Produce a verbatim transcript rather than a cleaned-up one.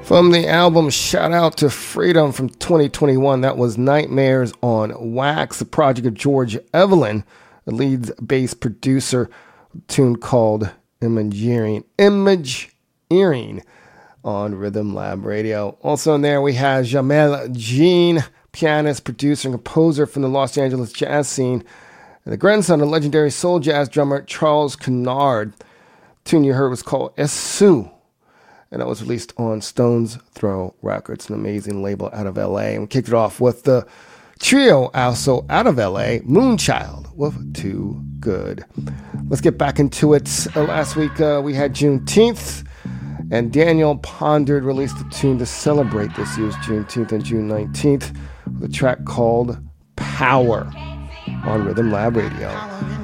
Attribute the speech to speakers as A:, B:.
A: From the album Shout Out to Freedom from twenty twenty-one, that was Nightmares on Wax, the project of George Evelyn, the lead bass producer, a tune called Imageering, Imageering on Rhythm Lab Radio. Also in there we have Jamel Jean, pianist, producer, and composer from the Los Angeles jazz scene, and the grandson of legendary soul jazz drummer Charles Kennard. The tune you heard was called Esu, and that was released on Stone's Throw Records, an amazing label out of L A. And we kicked it off with the trio also out of L A, Moonchild, with Too Good. Let's get back into it. Uh, last week uh, we had Juneteenth, and Daniel Pondered released a tune to celebrate this year's Juneteenth on June nineteenth with a track called Power on Rhythm Lab Radio.